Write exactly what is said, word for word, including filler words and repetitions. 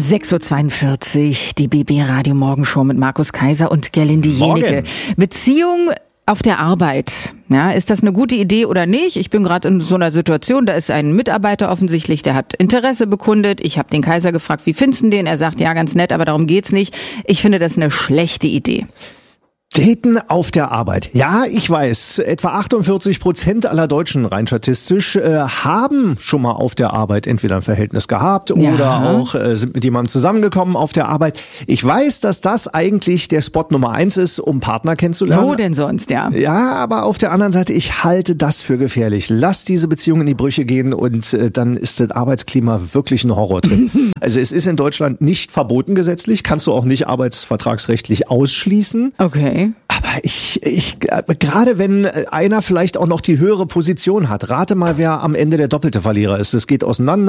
sechs Uhr zweiundvierzig, die B B Radio Morgenshow mit Markus Kaiser und Gerlinde Jenecke. Beziehung auf der Arbeit. Ja, ist das eine gute Idee oder nicht? Ich bin gerade in so einer Situation, da ist ein Mitarbeiter offensichtlich, der hat Interesse bekundet. Ich habe den Kaiser gefragt, wie findest du den? Er sagt, ja, ganz nett, aber darum geht's nicht. Ich finde das eine schlechte Idee. Daten auf der Arbeit. Ja, ich weiß, etwa achtundvierzig Prozent aller Deutschen rein statistisch äh, haben schon mal auf der Arbeit entweder ein Verhältnis gehabt ja. oder auch äh, sind mit jemandem zusammengekommen auf der Arbeit. Ich weiß, dass das eigentlich der Spot Nummer eins ist, um Partner kennenzulernen. Wo denn sonst, ja? Ja, aber auf der anderen Seite, ich halte das für gefährlich. Lass diese Beziehung in die Brüche gehen und äh, dann ist das Arbeitsklima wirklich ein Horror drin. Also es ist in Deutschland nicht verboten gesetzlich, kannst du auch nicht arbeitsvertragsrechtlich ausschließen. Okay. Aber ich, ich, gerade wenn einer vielleicht auch noch die höhere Position hat, rate mal, wer am Ende der doppelte Verlierer ist. Es geht auseinander.